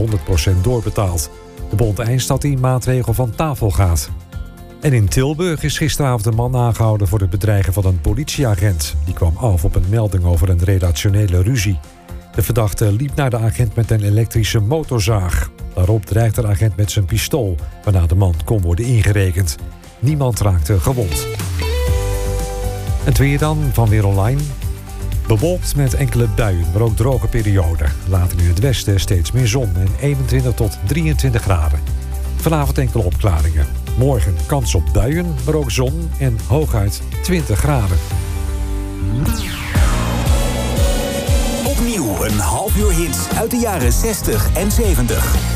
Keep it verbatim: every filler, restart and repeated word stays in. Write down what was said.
honderd procent doorbetaald. De bond eist dat die maatregel van tafel gaat. En in Tilburg is gisteravond een man aangehouden voor het bedreigen van een politieagent. Die kwam af op een melding over een redactionele ruzie. De verdachte liep naar de agent met een elektrische motorzaag. Daarop dreigde de agent met zijn pistool, waarna de man kon worden ingerekend. Niemand raakte gewond. Het weer dan van Weer Online. Bewolkt met enkele buien, maar ook droge perioden. Later in het westen steeds meer zon en eenentwintig tot drieëntwintig graden. Vanavond enkele opklaringen. Morgen kans op buien, maar ook zon en hooguit twintig graden. Opnieuw een half uur hits uit de jaren zestig en zeventig.